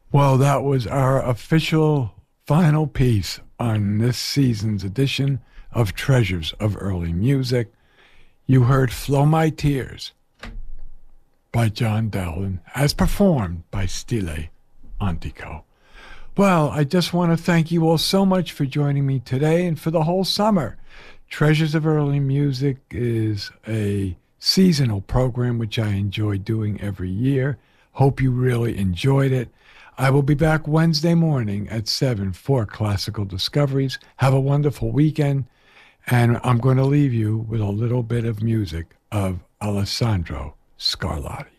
Well, that was our official final piece on this season's edition of Treasures of Early Music. You heard Flow My Tears by John Dowland as performed by Stile Antico. Well, I just want to thank you all so much for joining me today and for the whole summer. Treasures of Early Music is a seasonal program which I enjoy doing every year. Hope you really enjoyed it. I will be back Wednesday morning at 7 for Classical Discoveries. Have a wonderful weekend, and I'm going to leave you with a little bit of music of Alessandro Scarlatti.